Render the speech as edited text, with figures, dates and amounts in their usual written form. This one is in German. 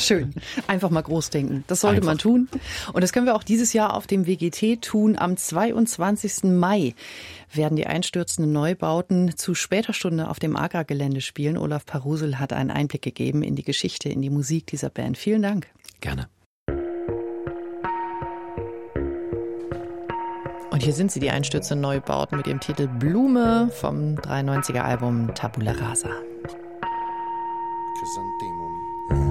Schön. Einfach mal groß denken. Das sollte man tun. Und das können wir auch dieses Jahr auf dem WGT tun. Am 22. Mai werden die einstürzenden Neubauten zu später Stunde auf dem Agra-Gelände spielen. Olaf Parusel hat einen Einblick gegeben in die Geschichte, in die Musik dieser Band. Vielen Dank. Gerne. Und hier sind sie, die einstürzenden Neubauten mit ihrem Titel Blume vom 93er Album Tabula Rasa. Chrysanthemum